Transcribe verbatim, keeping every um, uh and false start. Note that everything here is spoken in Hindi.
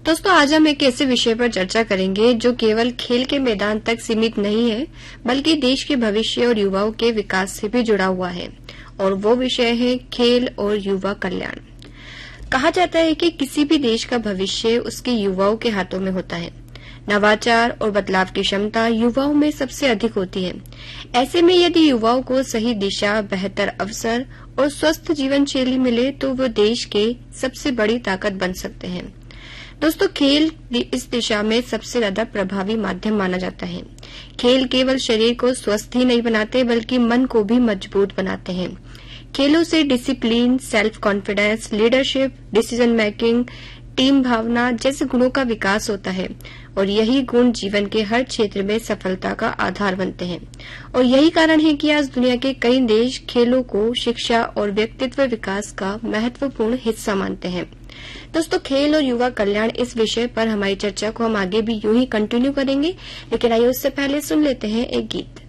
दोस्तों, आज हम एक ऐसे विषय पर चर्चा करेंगे जो केवल खेल के मैदान तक सीमित नहीं है, बल्कि देश के भविष्य और युवाओं के विकास से भी जुड़ा हुआ है। और वो विषय है खेल और युवा कल्याण। कहा जाता है कि किसी भी देश का भविष्य उसके युवाओं के हाथों में होता है। नवाचार और बदलाव की क्षमता युवाओं में सबसे अधिक होती है। ऐसे में यदि युवाओं को सही दिशा, बेहतर अवसर और स्वस्थ जीवन शैली मिले तो वो देश के सबसे बड़ी ताकत बन सकते हैं। दोस्तों, खेल इस दिशा में सबसे ज्यादा प्रभावी माध्यम माना जाता है। खेल केवल शरीर को स्वस्थ ही नहीं बनाते, बल्कि मन को भी मजबूत बनाते हैं। खेलों से discipline, self confidence, leadership, decision making, team भावना जैसे गुणों का विकास होता है और यही गुण जीवन के हर क्षेत्र में सफलता का आधार बनते हैं। और यही कारण है कि आज दुनिया के कई देश खेलों को शिक्षा और व्यक्तित्व विकास का महत्वपूर्ण हिस्सा मानते हैं। दोस्तों, खेल और युवा कल्याण इस विषय पर हमारी चर्चा को हम आगे भी यूं ही कंटिन्यू करेंगे, लेकिन आइए उससे पहले सुन लेते हैं एक गीत।